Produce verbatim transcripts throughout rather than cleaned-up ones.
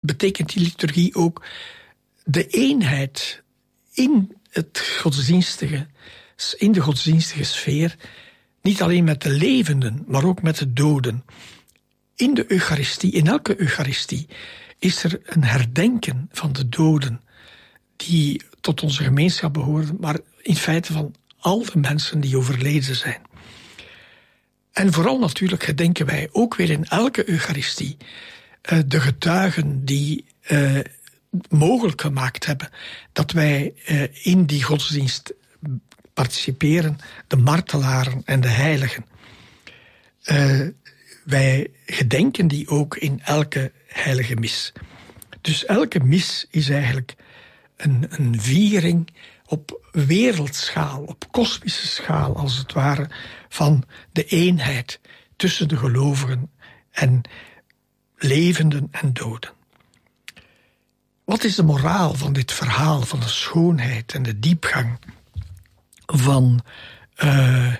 betekent die liturgie ook de eenheid in het godsdienstige, in de godsdienstige sfeer, niet alleen met de levenden, maar ook met de doden. In de Eucharistie, in elke Eucharistie, is er een herdenken van de doden die tot onze gemeenschap behoren, maar in feite van al de mensen die overleden zijn. En vooral natuurlijk gedenken wij ook weer in elke Eucharistie uh, de getuigen die uh, mogelijk gemaakt hebben dat wij uh, in die godsdienst participeren, de martelaren en de heiligen. Uh, wij gedenken die ook in elke heilige mis. Dus elke mis is eigenlijk een, een viering op wereldschaal, op kosmische schaal als het ware, van de eenheid tussen de gelovigen en levenden en doden. Wat is de moraal van dit verhaal, van de schoonheid en de diepgang van uh,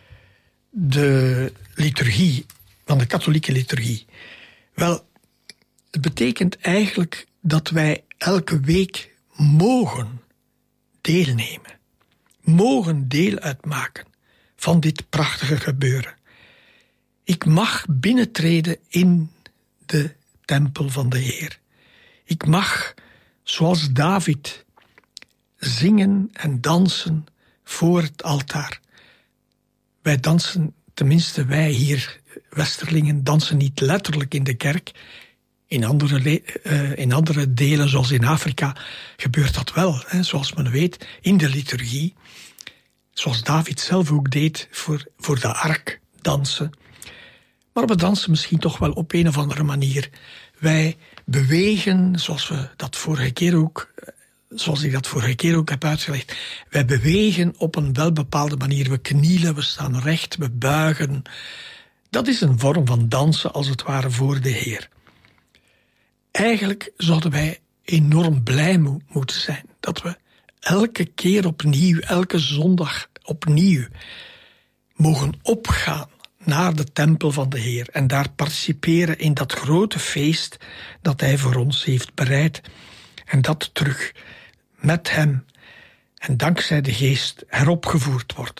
de liturgie, van de katholieke liturgie? Wel, het betekent eigenlijk dat wij elke week mogen deelnemen, mogen deel uitmaken van dit prachtige gebeuren. Ik mag binnentreden in de tempel van de Heer. Ik mag, zoals David, zingen en dansen voor het altaar. Wij dansen, tenminste wij hier Westerlingen, dansen niet letterlijk in de kerk. In andere, uh, in andere delen, zoals in Afrika, gebeurt dat wel. Hè, zoals men weet, in de liturgie. Zoals David zelf ook deed voor, voor de ark dansen. Maar we dansen misschien toch wel op een of andere manier. Wij bewegen, zoals we dat vorige keer ook, zoals ik dat vorige keer ook heb uitgelegd. Wij bewegen op een welbepaalde manier. We knielen, we staan recht, we buigen. Dat is een vorm van dansen, als het ware, voor de Heer. Eigenlijk zouden wij enorm blij mo- moeten zijn dat we elke keer opnieuw, elke zondag opnieuw, mogen opgaan naar de tempel van de Heer en daar participeren in dat grote feest dat Hij voor ons heeft bereid en dat terug met Hem en dankzij de Geest heropgevoerd wordt.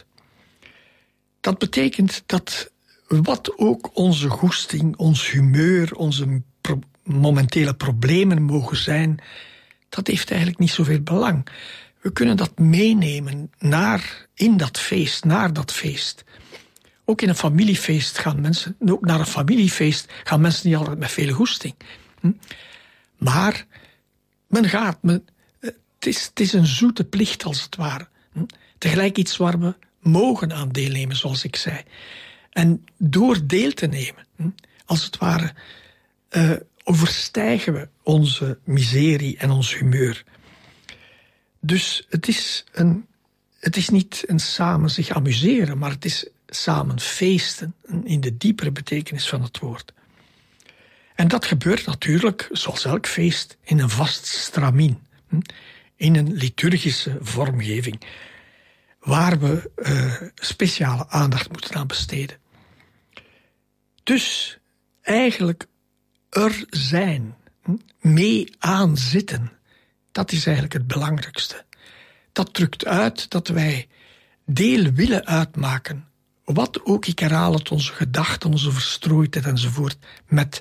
Dat betekent dat wat ook onze goesting, ons humeur, onze pro- momentele problemen mogen zijn, dat heeft eigenlijk niet zoveel belang. We kunnen dat meenemen naar, in dat feest, naar dat feest. Ook in een familiefeest gaan mensen, ook naar een familiefeest gaan mensen niet altijd met veel goesting. Hm? Maar men gaat, men, het, is, het is een zoete plicht als het ware. Hm? Tegelijk iets waar we mogen aan deelnemen, zoals ik zei. En door deel te nemen, hm? als het ware, uh, overstijgen we onze miserie en ons humeur. Dus het is, een, het is niet een samen zich amuseren, maar het is samen feesten in de diepere betekenis van het woord. En dat gebeurt natuurlijk, zoals elk feest, in een vast stramien, in een liturgische vormgeving, waar we uh, speciale aandacht moeten aan besteden. Dus eigenlijk er zijn, mee aan zitten, dat is eigenlijk het belangrijkste. Dat drukt uit dat wij deel willen uitmaken, wat ook, ik herhaal het, onze gedachten, onze verstrooidheid enzovoort, met,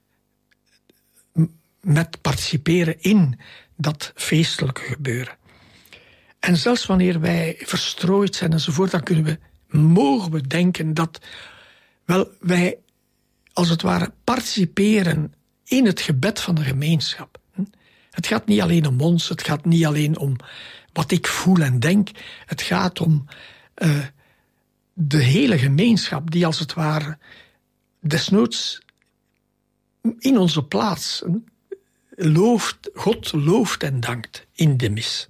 met participeren in dat feestelijke gebeuren. En zelfs wanneer wij verstrooid zijn enzovoort, dan kunnen we, mogen we denken dat, wel, wij als het ware participeren in het gebed van de gemeenschap. Het gaat niet alleen om ons, het gaat niet alleen om wat ik voel en denk. Het gaat om uh, de hele gemeenschap die als het ware desnoods in onze plaats looft, God looft en dankt in de mis.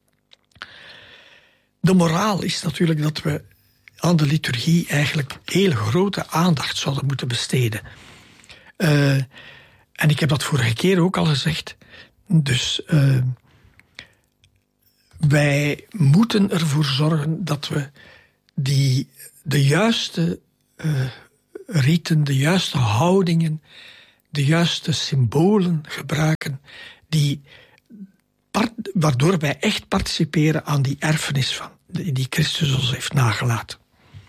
De moraal is natuurlijk dat we aan de liturgie eigenlijk heel grote aandacht zouden moeten besteden. Uh, en ik heb dat vorige keer ook al gezegd. Dus uh, wij moeten ervoor zorgen dat we die, de juiste uh, riten, de juiste houdingen, de juiste symbolen gebruiken die, waardoor wij echt participeren aan die erfenis van, die Christus ons heeft nagelaten.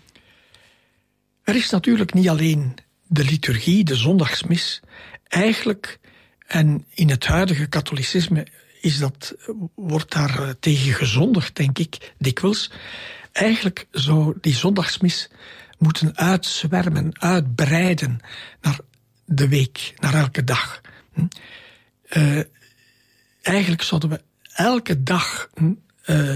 Er is natuurlijk niet alleen de liturgie, de zondagsmis. Eigenlijk, en in het huidige katholicisme is dat, wordt daar tegen gezondigd, denk ik, dikwijls. Eigenlijk zou die zondagsmis moeten uitzwermen, uitbreiden naar de week, naar elke dag. Uh, eigenlijk zouden we elke dag uh,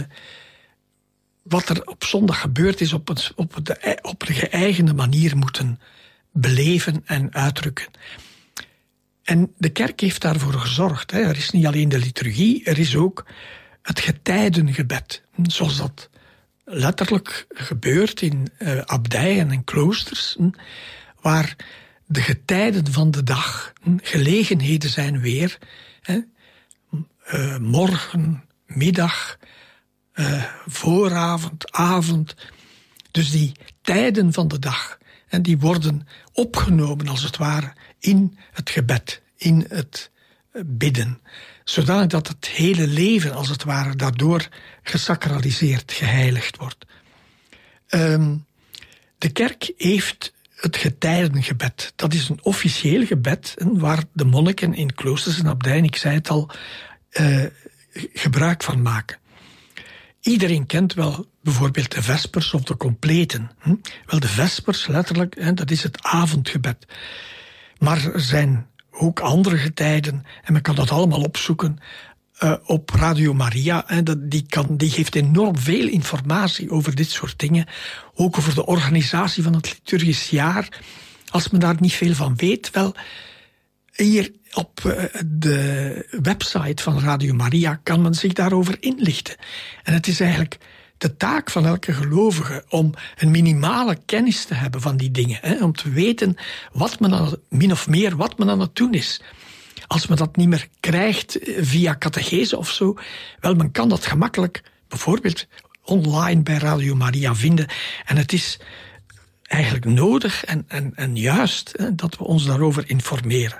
wat er op zondag gebeurd is op, het, op, de, op de geëigende manier moeten beleven en uitdrukken. En de kerk heeft daarvoor gezorgd. Hè. Er is niet alleen de liturgie, er is ook het getijdengebed. Zoals dat letterlijk gebeurt in uh, abdijen en kloosters, waar de getijden van de dag, gelegenheden zijn weer, hè, uh, morgen, middag, uh, vooravond, avond. Dus die tijden van de dag, en die worden opgenomen als het ware in het gebed, in het bidden, zodanig dat het hele leven als het ware daardoor gesacraliseerd, geheiligd wordt. Um, de kerk heeft het getijdengebed. Dat is een officieel gebed waar de monniken in kloosters en abdijen, ik zei het al, uh, gebruik van maken. Iedereen kent wel bijvoorbeeld de vespers of de completen. Hm? Wel, de vespers, letterlijk, hè, dat is het avondgebed. Maar er zijn ook andere getijden, en men kan dat allemaal opzoeken uh, op Radio Maria. Hè, dat, die, kan, die geeft enorm veel informatie over dit soort dingen. Ook over de organisatie van het liturgisch jaar. Als men daar niet veel van weet, wel, hier op uh, de website van Radio Maria kan men zich daarover inlichten. En het is eigenlijk de taak van elke gelovige om een minimale kennis te hebben van die dingen. Hè, om te weten wat men aan, min of meer wat men aan het doen is. Als men dat niet meer krijgt via catechese of zo, wel, men kan dat gemakkelijk bijvoorbeeld online bij Radio Maria vinden. En het is eigenlijk nodig en, en, en juist hè, dat we ons daarover informeren.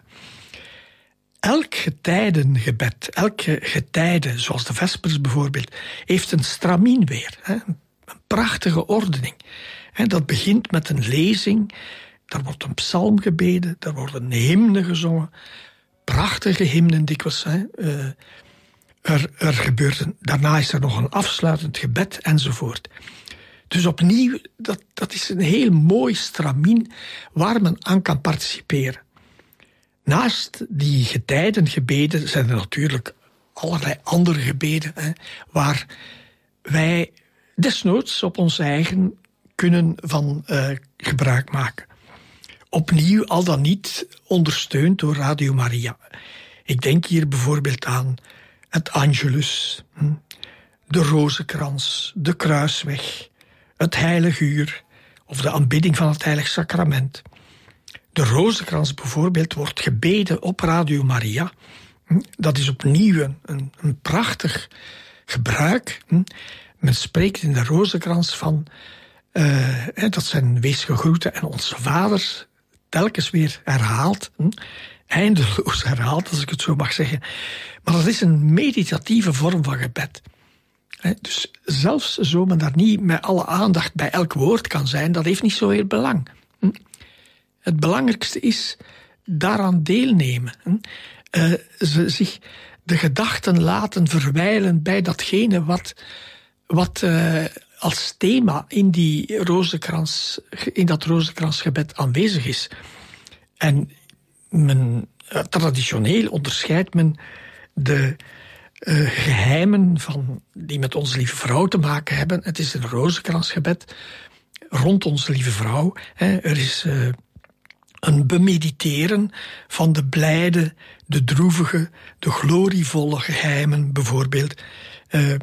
Elk getijdengebed, elke getijde, zoals de vespers bijvoorbeeld, heeft een stramien weer. Hè? Een prachtige ordening. Hè? Dat begint met een lezing, daar wordt een psalm gebeden, daar worden hymnen gezongen. Prachtige hymnen dikwijls. Hè? Uh, er, er gebeurt een, daarna is er nog een afsluitend gebed enzovoort. Dus opnieuw, dat, dat is een heel mooi stramien waar men aan kan participeren. Naast die getijdengebeden zijn er natuurlijk allerlei andere gebeden, hè, waar wij desnoods op ons eigen kunnen van uh, gebruik maken. Opnieuw al dan niet ondersteund door Radio Maria. Ik denk hier bijvoorbeeld aan het Angelus, de Rozenkrans, de Kruisweg, het Heilige Uur of de aanbidding van het Heilig Sacrament. De Rozenkrans bijvoorbeeld wordt gebeden op Radio Maria. Dat is opnieuw een, een, een prachtig gebruik. Men spreekt in de Rozenkrans van, uh, dat zijn wees gegroeten en onze vaders, telkens weer herhaald. Eindeloos herhaald, als ik het zo mag zeggen. Maar dat is een meditatieve vorm van gebed. Dus zelfs zo men daar niet met alle aandacht bij elk woord kan zijn, dat heeft niet zoveel belang. Het belangrijkste is daaraan deelnemen. Uh, ze zich de gedachten laten verwijlen bij datgene wat, wat uh, als thema in, die rozenkrans, in dat rozenkransgebed aanwezig is. En men, uh, traditioneel onderscheidt men de uh, geheimen van, die met Onze Lieve Vrouw te maken hebben. Het is een rozenkransgebed rond Onze Lieve Vrouw. Hè. Er is Uh, een bemediteren van de blijde, de droevige, de glorievolle geheimen bijvoorbeeld, uh,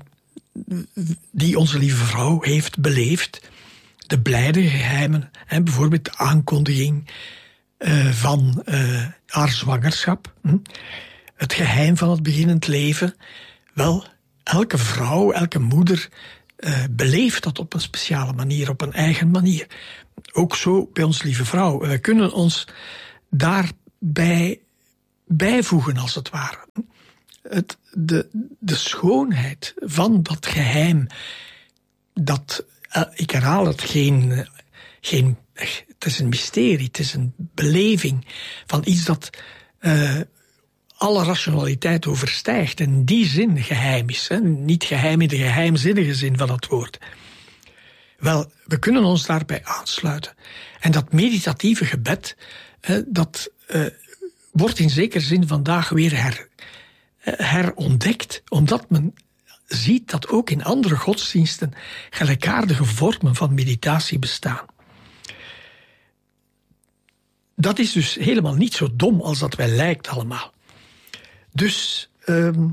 die Onze Lieve Vrouw heeft beleefd. De blijde geheimen, hè, bijvoorbeeld de aankondiging uh, van uh, haar zwangerschap. Hm? Het geheim van het beginnend leven. Wel, elke vrouw, elke moeder uh, beleeft dat op een speciale manier, op een eigen manier. Ook zo bij Onze Lieve Vrouw. We kunnen ons daar bij bijvoegen, als het ware. Het, de, de schoonheid van dat geheim, dat, uh, ik herhaal het, geen, geen, het is een mysterie, het is een beleving van iets dat uh, alle rationaliteit overstijgt. En in die zin geheim is. Hè? Niet geheim in de geheimzinnige zin van het woord. Wel, we kunnen ons daarbij aansluiten. En dat meditatieve gebed, uh, dat uh, wordt in zekere zin vandaag weer her, uh, herontdekt, omdat men ziet dat ook in andere godsdiensten gelijkaardige vormen van meditatie bestaan. Dat is dus helemaal niet zo dom als dat wij lijkt allemaal. Dus um,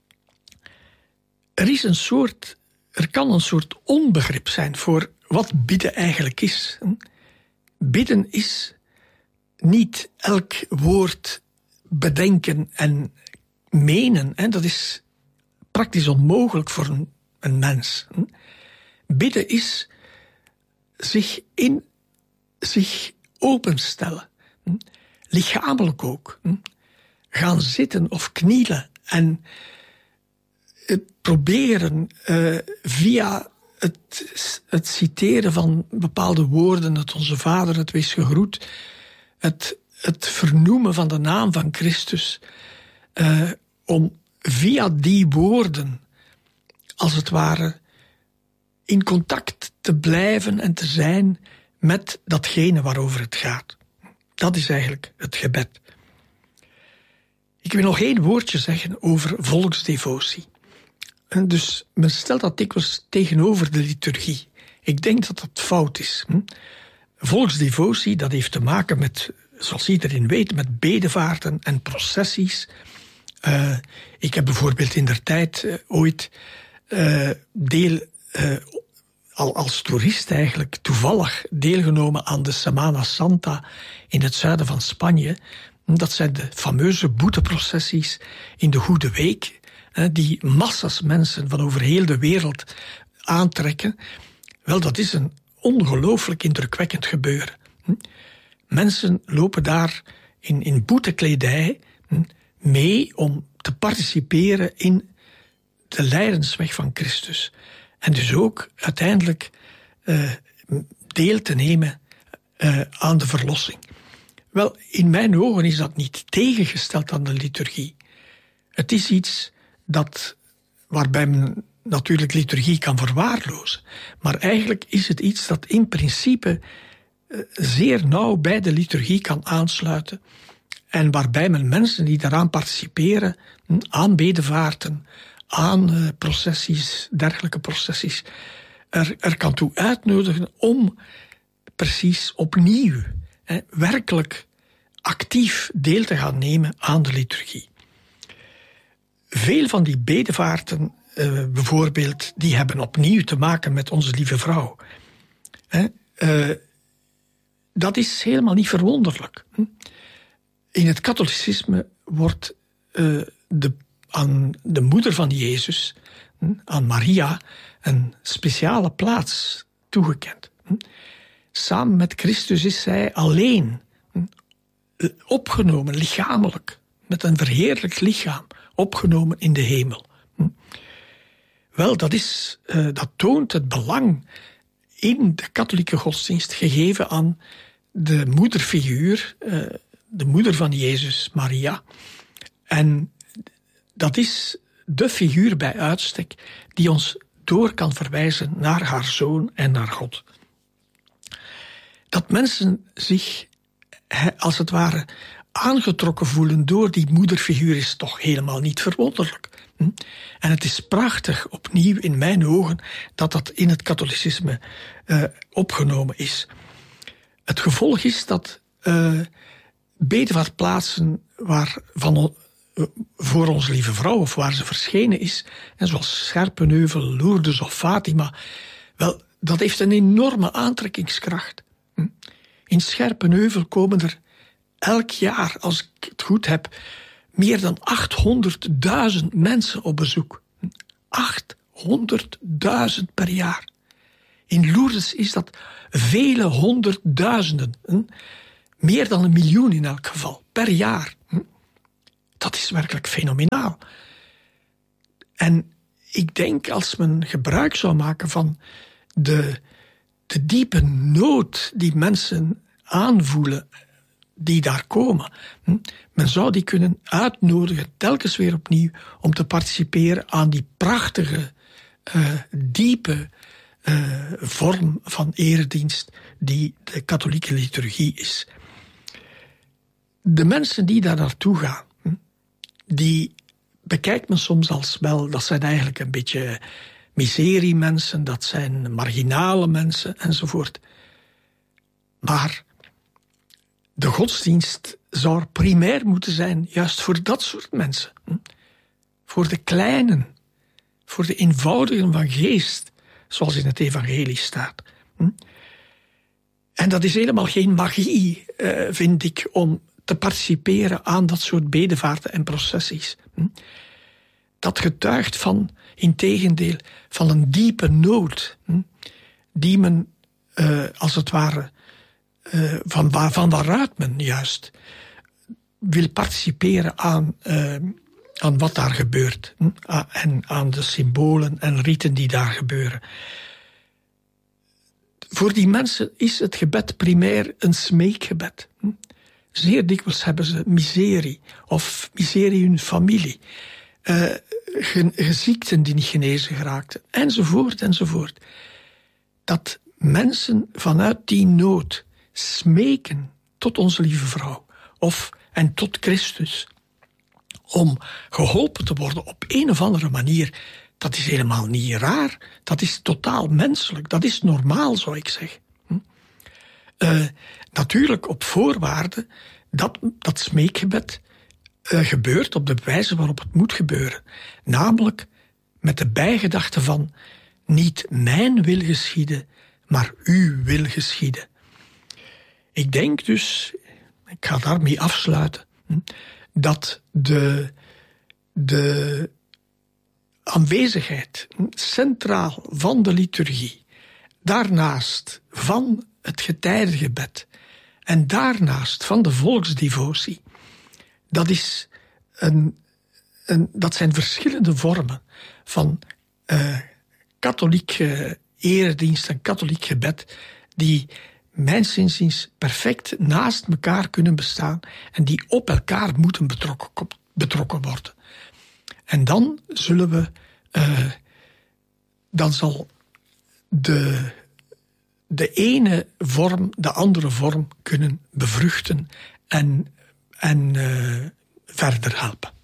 er is een soort, er kan een soort onbegrip zijn voor wat bidden eigenlijk is. Bidden is niet elk woord bedenken en menen. Hè? Dat is praktisch onmogelijk voor een, een mens. Bidden is zich in zich openstellen. Lichamelijk ook. Gaan zitten of knielen en proberen uh, via het, het citeren van bepaalde woorden, het Onze Vader, het Wees gegroet, het, het vernoemen van de naam van Christus, uh, om via die woorden, als het ware, in contact te blijven en te zijn met datgene waarover het gaat. Dat is eigenlijk het gebed. Ik wil nog één woordje zeggen over volksdevotie. En dus men stelt dat dikwijls tegenover de liturgie. Ik denk dat dat fout is. Volksdevotie, dat heeft te maken met, zoals iedereen weet, met bedevaarten en processies. Uh, ik heb bijvoorbeeld in der tijd uh, ooit uh, deel, uh, al als toerist eigenlijk, toevallig deelgenomen aan de Semana Santa in het zuiden van Spanje. Dat zijn de fameuze boeteprocessies in de Goede Week, die massa's mensen van over heel de wereld aantrekken. Wel, dat is een ongelooflijk indrukwekkend gebeuren. Mensen lopen daar in, in boetekledij mee om te participeren in de lijdensweg van Christus. En dus ook uiteindelijk uh, deel te nemen uh, aan de verlossing. Wel, in mijn ogen is dat niet tegengesteld aan de liturgie. Het is iets dat, waarbij men natuurlijk liturgie kan verwaarlozen. Maar eigenlijk is het iets dat in principe uh, zeer nauw bij de liturgie kan aansluiten. En waarbij men mensen die daaraan participeren, aan bedevaarten, aan uh, processies, dergelijke processies, er, er kan toe uitnodigen om precies opnieuw, hè, werkelijk actief deel te gaan nemen aan de liturgie. Veel van die bedevaarten, uh, bijvoorbeeld, die hebben opnieuw te maken met Onze Lieve Vrouw. Hè, uh, dat is helemaal niet verwonderlijk. In het katholicisme wordt uh, de, aan de moeder van Jezus, aan Maria, een speciale plaats toegekend. Samen met Christus is zij alleen opgenomen, lichamelijk, met een verheerlijkt lichaam, opgenomen in de hemel. Wel, dat, is, uh, dat toont het belang in de katholieke godsdienst gegeven aan de moederfiguur, uh, de moeder van Jezus, Maria. En dat is de figuur bij uitstek die ons door kan verwijzen naar haar zoon en naar God. Dat mensen zich, als het ware, aangetrokken voelen door die moederfiguur is toch helemaal niet verwonderlijk. En het is prachtig, opnieuw in mijn ogen, dat dat in het katholicisme uh, opgenomen is. Het gevolg is dat uh, bedevaartplaatsen waar van, uh, voor Onze Lieve Vrouw, of waar ze verschenen is, en zoals Scherpenheuvel, Lourdes of Fatima, wel, dat heeft een enorme aantrekkingskracht. In Scherpenheuvel komen er elk jaar, als ik het goed heb, meer dan achthonderdduizend mensen op bezoek. achthonderdduizend per jaar. In Lourdes is dat vele honderdduizenden. Meer dan een miljoen in elk geval, per per jaar. Dat is werkelijk fenomenaal. En ik denk, als men gebruik zou maken van de, de diepe nood die mensen aanvoelen, die daar komen, men zou die kunnen uitnodigen, telkens weer opnieuw, om te participeren aan die prachtige, uh, diepe uh, vorm van eredienst die de katholieke liturgie is. De mensen die daar naartoe gaan, die bekijkt men soms als wel, dat zijn eigenlijk een beetje miseriemensen, dat zijn marginale mensen enzovoort. Maar de godsdienst zou primair moeten zijn juist voor dat soort mensen. Voor de kleinen, voor de eenvoudigen van geest, zoals in het evangelie staat. En dat is helemaal geen magie, vind ik, om te participeren aan dat soort bedevaarten en processies. Dat getuigt van, integendeel, van een diepe nood, die men, uh, als het ware, uh, van, waar, van waaruit men juist wil participeren aan, uh, aan wat daar gebeurt. En aan de symbolen en riten die daar gebeuren. Voor die mensen is het gebed primair een smeekgebed. Zeer dikwijls hebben ze miserie, of miserie in hun familie. Uh, ge- geziekten die niet genezen geraakten, enzovoort, enzovoort. Dat mensen vanuit die nood smeken tot onze lieve vrouw, of en tot Christus, om geholpen te worden op een of andere manier, dat is helemaal niet raar. Dat is totaal menselijk. Dat is normaal, zou ik zeggen. Hm? Uh, natuurlijk op voorwaarde dat dat smeekgebed uh, gebeurt op de wijze waarop het moet gebeuren. Namelijk met de bijgedachte van niet mijn wil geschieden, maar uw wil geschieden. Ik denk dus, ik ga daarmee afsluiten, hm, dat de, de aanwezigheid centraal van de liturgie, daarnaast van het getijdengebed en daarnaast van de volksdevotie, dat, is een, een, dat zijn verschillende vormen van uh, katholiek uh, eredienst en katholiek gebed die mijns inziens perfect naast elkaar kunnen bestaan en die op elkaar moeten betrokken, betrokken worden. En dan zullen we, uh, dan zal de, de ene vorm de andere vorm kunnen bevruchten en, en uh, verder helpen.